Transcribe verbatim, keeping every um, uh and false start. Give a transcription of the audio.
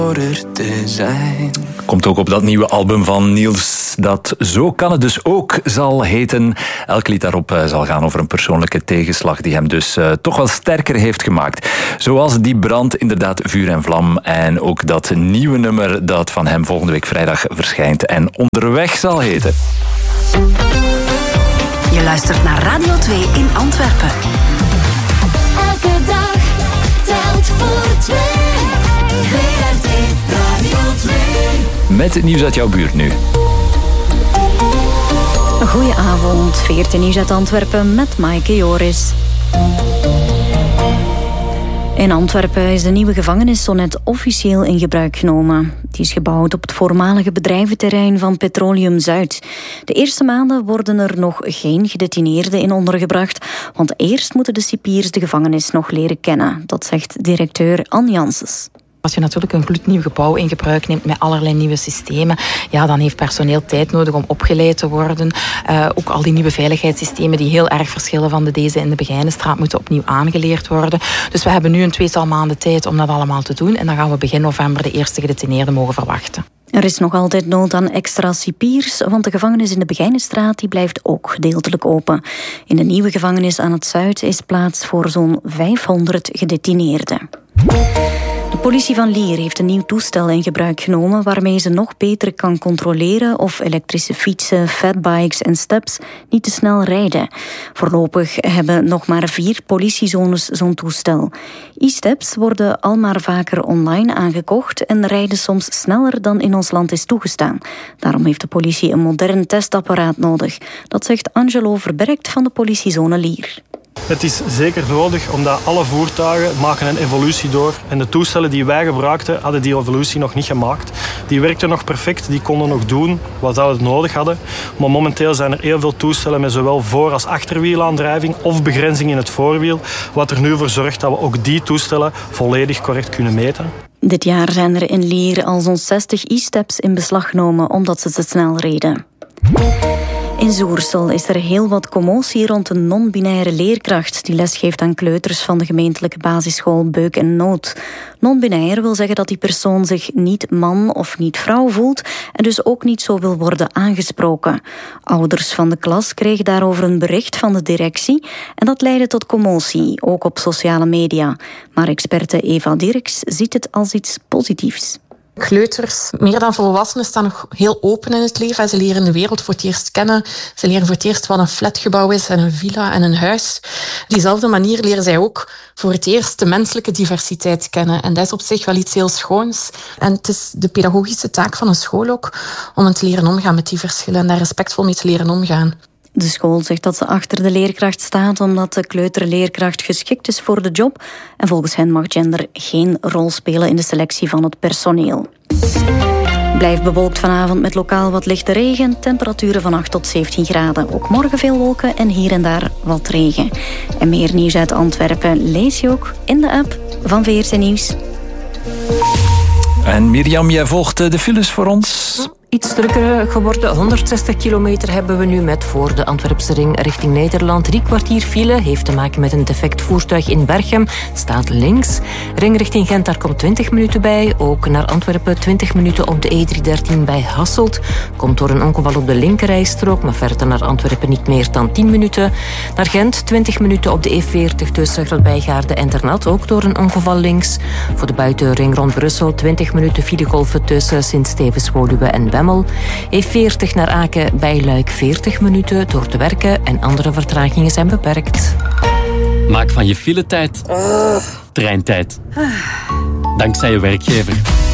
te zijn. Komt ook op dat nieuwe album van Niels, dat Zo kan het dus ook zal heten. Elk lied daarop uh, zal gaan over een persoonlijke tegenslag die hem dus uh, toch wel sterker heeft gemaakt. Zoals die brand, inderdaad vuur en vlam. En ook dat nieuwe nummer dat van hem volgende week vrijdag verschijnt en Onderweg zal heten. Je luistert naar Radio twee in Antwerpen. Elke dag telt voor twee. V R T Radio twee. Met het nieuws uit jouw buurt nu. Goedenavond, veertien nieuws uit Antwerpen met Maaike Joris. In Antwerpen is de nieuwe gevangenis zo net officieel in gebruik genomen. Die is gebouwd op het voormalige bedrijventerrein van Petroleum Zuid. De eerste maanden worden er nog geen gedetineerden in ondergebracht, want eerst moeten de cipiers de gevangenis nog leren kennen. Dat zegt directeur Anne Janssens. Als je natuurlijk een gloednieuw gebouw in gebruik neemt met allerlei nieuwe systemen, ja, dan heeft personeel tijd nodig om opgeleid te worden. Uh, ook al die nieuwe veiligheidssystemen die heel erg verschillen van de deze in de Begijnenstraat moeten opnieuw aangeleerd worden. Dus we hebben nu een tweetal maanden tijd om dat allemaal te doen en dan gaan we begin november de eerste gedetineerden mogen verwachten. Er is nog altijd nood aan extra cipiers, want de gevangenis in de Begijnenstraat die blijft ook gedeeltelijk open. In de nieuwe gevangenis aan het Zuid is plaats voor zo'n vijfhonderd gedetineerden. De politie van Lier heeft een nieuw toestel in gebruik genomen waarmee ze nog beter kan controleren of elektrische fietsen, fatbikes en steps niet te snel rijden. Voorlopig hebben nog maar vier politiezones zo'n toestel. E-steps worden al maar vaker online aangekocht en rijden soms sneller dan in ons land is toegestaan. Daarom heeft de politie een modern testapparaat nodig. Dat zegt Angelo Verbergt van de politiezone Lier. Het is zeker nodig, omdat alle voertuigen maken een evolutie door. En de toestellen die wij gebruikten, hadden die evolutie nog niet gemaakt. Die werkten nog perfect, die konden nog doen wat we nodig hadden. Maar momenteel zijn er heel veel toestellen met zowel voor- als achterwielaandrijving of begrenzing in het voorwiel. Wat er nu voor zorgt dat we ook die toestellen volledig correct kunnen meten. Dit jaar zijn er in Lier al zo'n zestig e-steps in beslag genomen omdat ze te snel reden. In Zoersel is er heel wat commotie rond een non-binaire leerkracht die lesgeeft aan kleuters van de gemeentelijke basisschool Beuk en Noot. Non-binair wil zeggen dat die persoon zich niet man of niet vrouw voelt en dus ook niet zo wil worden aangesproken. Ouders van de klas kregen daarover een bericht van de directie en dat leidde tot commotie, ook op sociale media. Maar experte Eva Dirks ziet het als iets positiefs. Kleuters, meer dan volwassenen, staan nog heel open in het leven. Ze leren de wereld voor het eerst kennen. Ze leren voor het eerst wat een flatgebouw is en een villa en een huis. Op diezelfde manier leren zij ook voor het eerst de menselijke diversiteit kennen. En dat is op zich wel iets heel schoons. En het is de pedagogische taak van een school ook om hen te leren omgaan met die verschillen en daar respectvol mee te leren omgaan. De school zegt dat ze achter de leerkracht staat omdat de kleuterleerkracht geschikt is voor de job. En volgens hen mag gender geen rol spelen in de selectie van het personeel. Blijft bewolkt vanavond met lokaal wat lichte regen. Temperaturen van acht tot zeventien graden. Ook morgen veel wolken en hier en daar wat regen. En meer nieuws uit Antwerpen lees je ook in de app van V R T Nieuws. En Mirjam, jij volgt de files voor ons. Iets drukker geworden. honderdzestig kilometer hebben we nu met voor de Antwerpse ring richting Nederland. Drie kwartier file heeft te maken met een defect voertuig in Berchem. Staat links. Ring richting Gent, daar komt twintig minuten bij. Ook naar Antwerpen twintig minuten op de E driehonderddertien bij Hasselt. Komt door een ongeval op de linkerrijstrook, maar verder naar Antwerpen niet meer dan tien minuten. Naar Gent twintig minuten op de E veertig tussen Grootbijgaarden en Ternat. Ook door een ongeval links. Voor de buitenring rond Brussel twintig minuten filegolven tussen Sint-Stevens-Woluwe en Bemmel. E veertig naar Aken bij Luik veertig minuten door te werken en andere vertragingen zijn beperkt. Maak van je filetijd treintijd. Dankzij je werkgever.